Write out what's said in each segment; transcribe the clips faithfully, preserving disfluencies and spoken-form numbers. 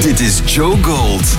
Dit is Joe Gold.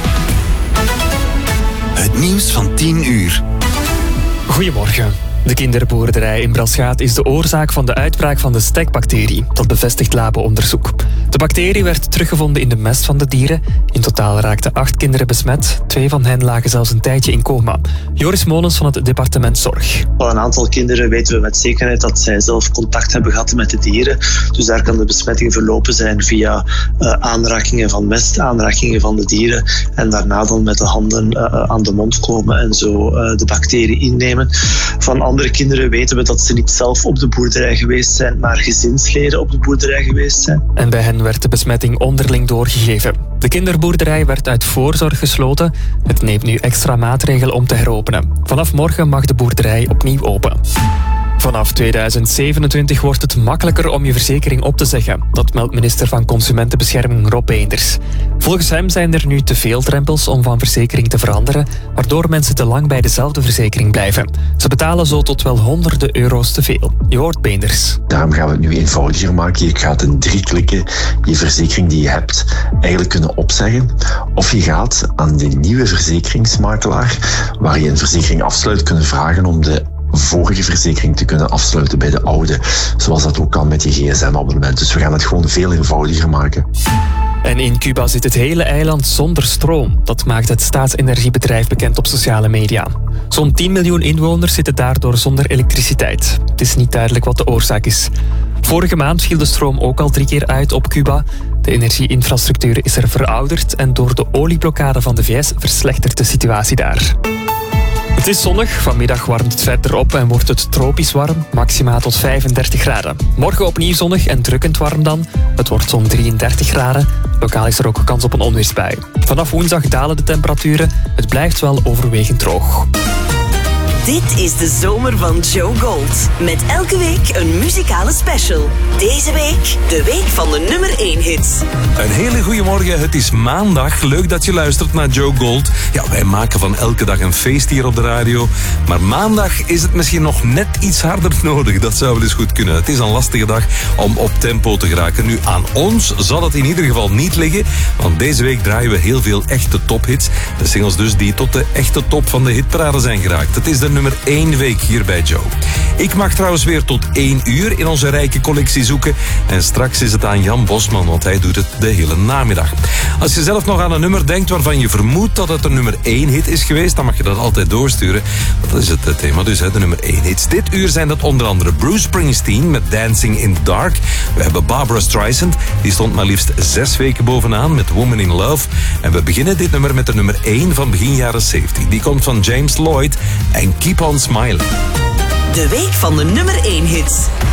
Het nieuws van tien uur. Goedemorgen. De kinderboerderij in Braschaat is de oorzaak van de uitbraak van de stekbacterie. Dat bevestigt laboonderzoek. De bacterie werd teruggevonden in de mest van de dieren. In totaal raakten acht kinderen besmet. Twee van hen lagen zelfs een tijdje in coma. Joris Molens van het departement Zorg. Van een aantal kinderen weten we met zekerheid dat zij zelf contact hebben gehad met de dieren. Dus daar kan de besmetting verlopen zijn via uh, aanrakingen van mest, aanrakingen van de dieren. En daarna dan met de handen uh, aan de mond komen en zo uh, de bacterie innemen. Van andere kinderen weten we dat ze niet zelf op de boerderij geweest zijn, maar gezinsleden op de boerderij geweest zijn. En bij hen werd de besmetting onderling doorgegeven. De kinderboerderij werd uit voorzorg gesloten. Het neemt nu extra maatregelen om te heropenen. Vanaf morgen mag de boerderij opnieuw open. Vanaf tweeduizend zevenentwintig wordt het makkelijker om je verzekering op te zeggen. Dat meldt minister van Consumentenbescherming Rob Beenders. Volgens hem zijn er nu te veel drempels om van verzekering te veranderen, waardoor mensen te lang bij dezelfde verzekering blijven. Ze betalen zo tot wel honderden euro's te veel. Je hoort Beenders. Daarom gaan we het nu eenvoudiger maken. Je gaat in drie klikken je verzekering die je hebt eigenlijk kunnen opzeggen. Of je gaat aan de nieuwe verzekeringsmakelaar, waar je een verzekering afsluit, kunnen vragen om de vorige verzekering te kunnen afsluiten bij de oude, zoals dat ook kan met je gsm-abonnement. Dus we gaan het gewoon veel eenvoudiger maken. En in Cuba zit het hele eiland zonder stroom. Dat maakt het staatsenergiebedrijf bekend op sociale media. Zo'n tien miljoen inwoners zitten daardoor zonder elektriciteit. Het is niet duidelijk wat de oorzaak is. Vorige maand viel de stroom ook al drie keer uit op Cuba. De energieinfrastructuur is er verouderd en door de olieblokkade van de V S verslechtert de situatie daar. Het is zonnig, vanmiddag warmt het verder op en wordt het tropisch warm, maxima tot vijfendertig graden. Morgen opnieuw zonnig en drukkend warm dan. Het wordt zo'n drieëndertig graden. Lokaal is er ook kans op een onweersbui. Vanaf woensdag dalen de temperaturen. Het blijft wel overwegend droog. Dit is de zomer van Joe Gold. Met elke week een muzikale special. Deze week de week van de nummer één hits. Een hele goede morgen, het is maandag. Leuk dat je luistert naar Joe Gold. Ja, wij maken van elke dag een feest hier op de radio. Maar maandag is het misschien nog net iets harder nodig. Dat zou wel eens goed kunnen. Het is een lastige dag om op tempo te geraken. Nu, aan ons zal het in ieder geval niet liggen. Want deze week draaien we heel veel echte tophits. De singles dus die tot de echte top van de hitparade zijn geraakt. Het is de nummer één week hier bij Joe. Ik mag trouwens weer tot één uur in onze rijke collectie zoeken. En straks is het aan Jan Bosman, want hij doet het de hele namiddag. Als je zelf nog aan een nummer denkt waarvan je vermoedt dat het een nummer één hit is geweest, dan mag je dat altijd doorsturen. Dat is het thema dus, hè, de nummer één hits. Dit uur zijn dat onder andere Bruce Springsteen met Dancing in the Dark. We hebben Barbra Streisand, die stond maar liefst zes weken bovenaan met Woman in Love. En we beginnen dit nummer met de nummer één van begin jaren zeventig. Die komt van James Lloyd en Keep on Smiling. De week van de nummer één hits.